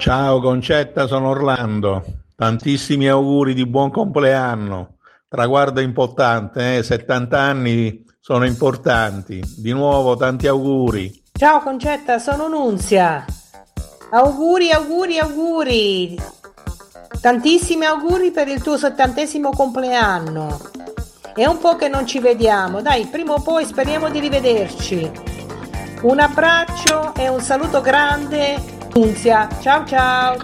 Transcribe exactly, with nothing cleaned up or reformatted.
Ciao Concetta, sono Orlando. Tantissimi auguri di buon compleanno. Traguardo importante, eh? settanta anni sono importanti. Di nuovo tanti auguri. Ciao Concetta, sono Nunzia. Auguri, auguri, auguri. Tantissimi auguri per il tuo settantesimo compleanno. È un po' che non ci vediamo. Dai, prima o poi speriamo di rivederci. Un abbraccio e un saluto grande. Nunzia, ciao ciao.